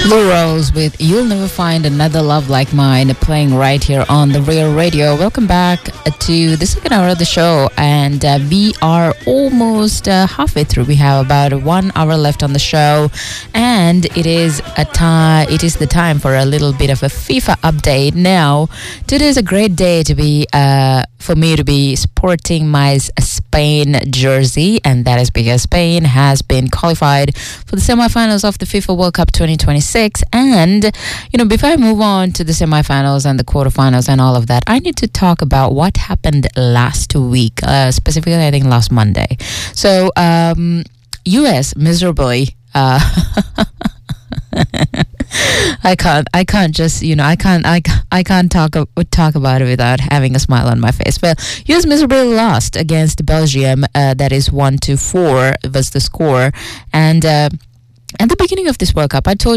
Lou Rose with You'll Never Find Another Love Like Mine, playing right here on the Real Radio. Welcome back to the second hour of the show, and we are almost halfway through. We have about 1 hour left on the show, and it is the time for a little bit of a FIFA update. Now, today is a great day to be for me to be sporting my Spain jersey, and that is because Spain has been qualified for the semifinals of the FIFA World Cup 2026. And, before I move on to the semifinals and the quarterfinals and all of that, I need to talk about what happened last week, specifically, I think, last Monday. So, US miserably... I can't talk about it without having a smile on my face. Well, US miserably lost against Belgium. That is 1-4 was the score. And at the beginning of this World Cup, I told